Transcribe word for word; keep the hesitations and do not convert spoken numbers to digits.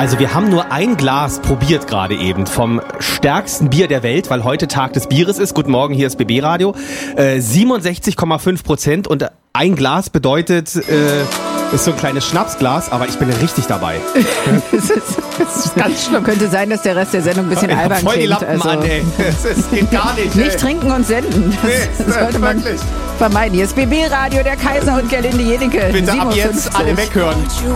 Also wir haben nur ein Glas probiert gerade eben vom stärksten Bier der Welt, weil heute Tag des Bieres ist. Guten Morgen, hier ist B B Radio. Äh, siebenundsechzig Komma fünf Prozent und ein Glas bedeutet, äh, ist so ein kleines Schnapsglas, aber ich bin richtig dabei. Das ist, das ist ganz schlimm. Könnte sein, dass der Rest der Sendung ein bisschen Ich hab albern voll die klingt. Lappen an, ey. Das geht gar nicht. Nicht ey. trinken und senden. Das, Nee, das sollte man wirklich. vermeiden. Hier ist B B Radio, der Kaiser und Gerlinde Jenike. Bitte ab siebenundfünfzig. jetzt alle weghören.